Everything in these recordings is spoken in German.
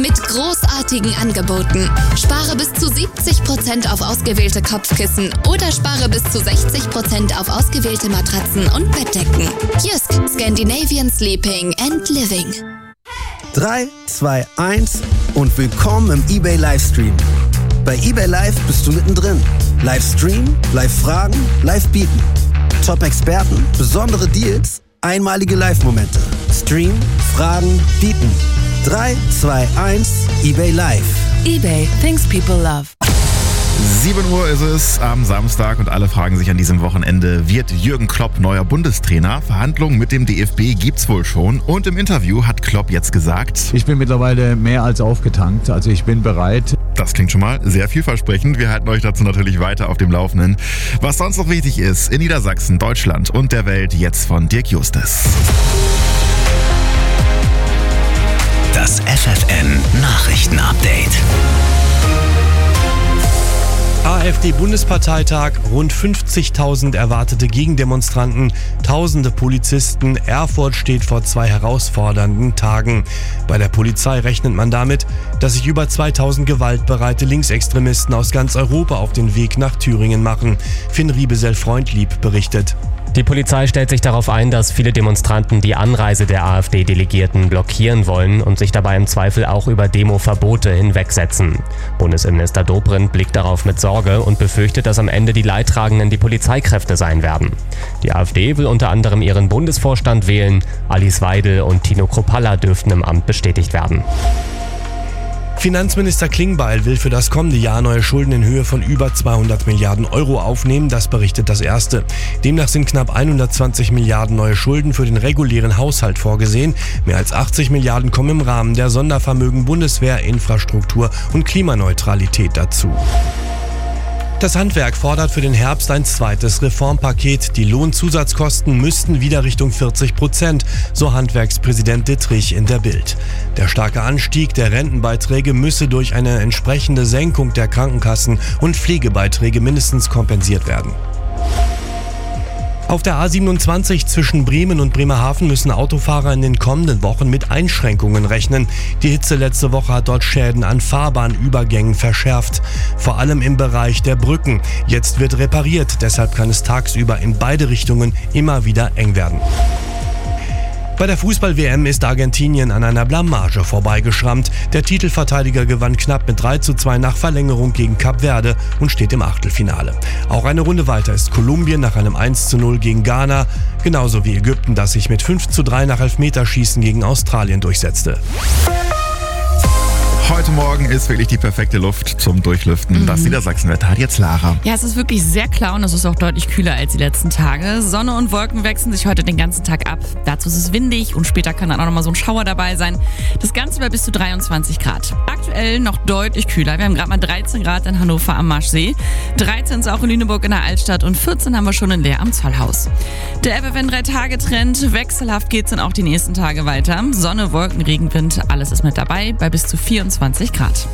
mit großartigen Angeboten. Spare bis zu 70% auf ausgewählte Kopfkissen oder spare bis zu 60% auf ausgewählte Matratzen und Bettdecken. Jysk, Scandinavian Sleeping and Living. 3, 2, 1 und willkommen im eBay Livestream. Bei eBay Live bist du mittendrin. Livestream, Live-Fragen, Live-Bieten. Top-Experten, besondere Deals, einmalige Live-Momente. Stream, Fragen, Bieten. 3, 2, 1, eBay Live. eBay, things people love. 7 Uhr ist es am Samstag und alle fragen sich an diesem Wochenende, wird Jürgen Klopp neuer Bundestrainer? Verhandlungen mit dem DFB gibt's wohl schon. Und im Interview hat Klopp jetzt gesagt: Ich bin mittlerweile mehr als aufgetankt, also ich bin bereit. Das klingt schon mal sehr vielversprechend. Wir halten euch dazu natürlich weiter auf dem Laufenden. Was sonst noch wichtig ist in Niedersachsen, Deutschland und der Welt, jetzt von Dirk Justus. Das FFN Nachrichtenupdate. AfD-Bundesparteitag, rund 50.000 erwartete Gegendemonstranten, tausende Polizisten. Erfurt steht vor 2 herausfordernden Tagen. Bei der Polizei rechnet man damit, dass sich über 2000 gewaltbereite Linksextremisten aus ganz Europa auf den Weg nach Thüringen machen. Finn Riebesell-Freundlieb berichtet. Die Polizei stellt sich darauf ein, dass viele Demonstranten die Anreise der AfD-Delegierten blockieren wollen und sich dabei im Zweifel auch über Demoverbote hinwegsetzen. Bundesinnenminister Dobrindt blickt darauf mit Sorge und befürchtet, dass am Ende die Leidtragenden die Polizeikräfte sein werden. Die AfD will unter anderem ihren Bundesvorstand wählen. Alice Weidel und Tino Kruppalla dürften im Amt bestätigt werden. Finanzminister Klingbeil will für das kommende Jahr neue Schulden in Höhe von über 200 Milliarden Euro aufnehmen, das berichtet das Erste. Demnach sind knapp 120 Milliarden neue Schulden für den regulären Haushalt vorgesehen. Mehr als 80 Milliarden kommen im Rahmen der Sondervermögen Bundeswehr, Infrastruktur und Klimaneutralität dazu. Das Handwerk fordert für den Herbst ein zweites Reformpaket. Die Lohnzusatzkosten müssten wieder Richtung 40%, so Handwerkspräsident Dittrich in der Bild. Der starke Anstieg der Rentenbeiträge müsse durch eine entsprechende Senkung der Krankenkassen- und Pflegebeiträge mindestens kompensiert werden. Auf der A27 zwischen Bremen und Bremerhaven müssen Autofahrer in den kommenden Wochen mit Einschränkungen rechnen. Die Hitze letzte Woche hat dort Schäden an Fahrbahnübergängen verschärft. Vor allem im Bereich der Brücken. Jetzt wird repariert, deshalb kann es tagsüber in beide Richtungen immer wieder eng werden. Bei der Fußball-WM ist Argentinien an einer Blamage vorbeigeschrammt. Der Titelverteidiger gewann knapp mit 3:2 nach Verlängerung gegen Kap Verde und steht im Achtelfinale. Auch eine Runde weiter ist Kolumbien nach einem 1:0 gegen Ghana, genauso wie Ägypten, das sich mit 5:3 nach Elfmeterschießen gegen Australien durchsetzte. Heute Morgen ist wirklich die perfekte Luft zum Durchlüften. Das Niedersachsenwetter hat jetzt Lara. Ja, es ist wirklich sehr klar und es ist auch deutlich kühler als die letzten Tage. Sonne und Wolken wechseln sich heute den ganzen Tag ab. Dazu ist es windig und später kann dann auch nochmal so ein Schauer dabei sein. Das Ganze bei bis zu 23 Grad. Aktuell noch deutlich kühler. Wir haben gerade mal 13 Grad in Hannover am Marschsee. 13 ist auch in Lüneburg in der Altstadt und 14 haben wir schon in Leer am Zollhaus. Der FFN 3-Tage-Trend. Wechselhaft geht's dann auch die nächsten Tage weiter. Sonne, Wolken, Regenwind, alles ist mit dabei bei bis zu 24 Grad.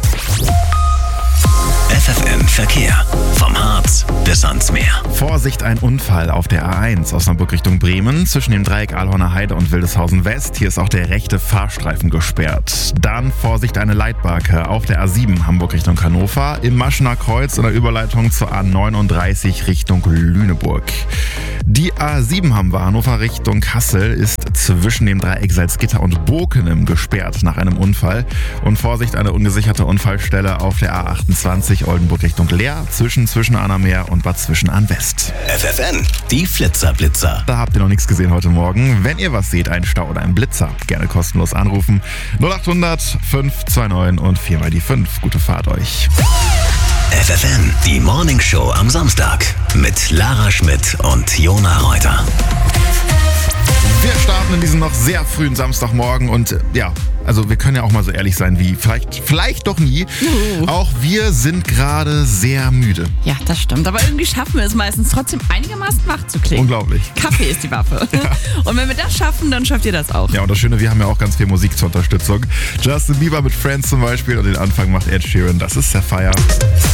FFN Verkehr. Vom Harz bis ans Meer. Vorsicht, ein Unfall auf der A1 Osnabrück Richtung Bremen zwischen dem Dreieck Ahlhorner Heide und Wildeshausen West. Hier ist auch der rechte Fahrstreifen gesperrt. Dann Vorsicht, eine Leitbarke auf der A7 Hamburg Richtung Hannover im Maschener Kreuz in der Überleitung zur A39 Richtung Lüneburg. Die A7 haben wir, Hannover Richtung Kassel, ist zwischen dem Dreieck Salzgitter und Bokenem gesperrt nach einem Unfall. Und Vorsicht, eine ungesicherte Unfallstelle auf der A28 Oldenburg Richtung Leer zwischen Zwischenahnermeer und Bad Zwischenahn West. FFN, die Flitzer-Blitzer. Da habt ihr noch nichts gesehen heute Morgen. Wenn ihr was seht, einen Stau oder einen Blitzer, gerne kostenlos anrufen. 0800 529 und 4 die 5. Gute Fahrt euch. FFN, die Morningshow am Samstag mit Lara Schmidt und Jona Reuter. Wir starten in diesem noch sehr frühen Samstagmorgen und ja, also wir können ja auch mal so ehrlich sein wie vielleicht doch nie. Auch wir sind gerade sehr müde. Ja, das stimmt. Aber irgendwie schaffen wir es meistens trotzdem einigermaßen wach zu klingen. Unglaublich. Kaffee ist die Waffe. Ja. Und wenn wir das schaffen, dann schafft ihr das auch. Ja, und das Schöne, wir haben ja auch ganz viel Musik zur Unterstützung. Justin Bieber mit Friends zum Beispiel und den Anfang macht Ed Sheeran. Das ist Sapphire.